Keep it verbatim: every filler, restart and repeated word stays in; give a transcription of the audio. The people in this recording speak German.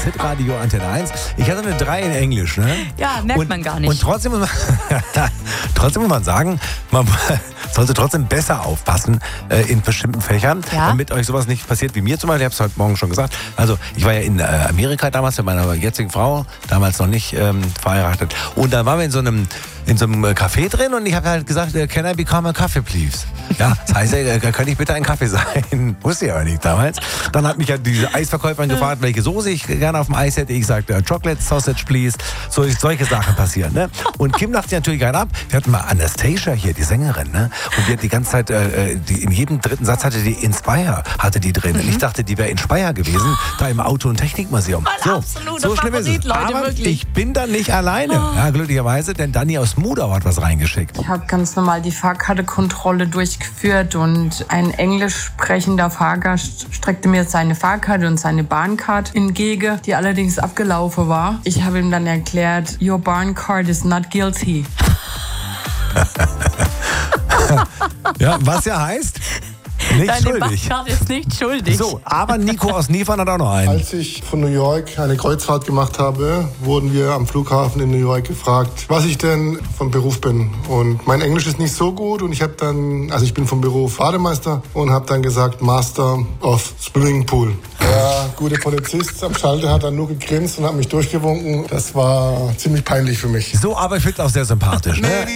ist Hitradio Antenne eins. Ich hatte eine drei in Englisch, ne? Ja, merkt und, man gar nicht. Und trotzdem muss man, trotzdem muss man sagen, man sollte trotzdem besser aufpassen äh, in bestimmten Fächern, Ja? damit euch sowas nicht passiert wie mir zum Beispiel. Ich habe es heute Morgen schon gesagt. Also ich war ja in äh, Amerika damals mit meiner jetzigen Frau, damals noch nicht ähm, verheiratet. Und da waren wir in so einem in so einem Café drin und ich habe halt gesagt, can I become a coffee, please? Ja, das heißt, äh, kann ich bitte ein Kaffee sein? Wusste ich aber nicht damals. Dann hat mich ja diese Eisverkäuferin gefragt, welche Soße ich gerne auf dem Eis hätte. Ich sagte, Chocolate Sausage, please. So, solche Sachen passieren, ne? Und Kim lacht sich natürlich einen ab. Wir hatten mal Anastasia hier, die Sängerin, ne? Und die hat die ganze Zeit, äh, die, in jedem dritten Satz hatte die Inspire, hatte die drin. Und ich dachte, die wäre Inspire gewesen, da im Auto- und Technikmuseum. Mein So, absoluter so schlimm ist es. Favorit, Leute, Aber wirklich. ich bin dann nicht alleine. Ja, glücklicherweise, denn Dani aus Mudau hat was reingeschickt. Ich habe ganz normal die Fahrkartekontrolle durchgeführt und ein englisch sprechender Fahrgast streckte mir seine Fahrkarte und seine Bahncard entgegen, die allerdings abgelaufen war. Ich habe ihm dann erklärt, your Bahncard is not guilty. Ja, was ja heißt, nicht Deine schuldig. Bahncard ist nicht schuldig. So, aber Nico aus Niefern hat auch noch einen. Als ich von New York eine Kreuzfahrt gemacht habe, wurden wir am Flughafen in New York gefragt, was ich denn vom Beruf bin. Und mein Englisch ist nicht so gut und ich habe dann, also ich bin vom Beruf Bademeister und habe dann gesagt Master of Swimming Pool. Der gute Polizist am Schalter hat dann nur gegrinst und hat mich durchgewunken. Das war ziemlich peinlich für mich. So, aber ich finde es auch sehr sympathisch. Ne?